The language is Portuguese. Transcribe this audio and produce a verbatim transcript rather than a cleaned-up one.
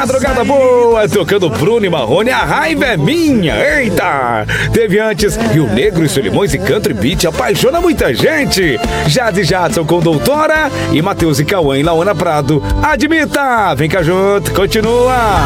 Madrugada boa, tocando Bruno e Marrone, a raiva é minha, eita! Teve antes Rio Negro e Solimões e Country Beat, apaixona muita gente. Jade Jadson com Doutora e Matheus e Cauã e Laona Prado, admita! Vem cá junto, continua!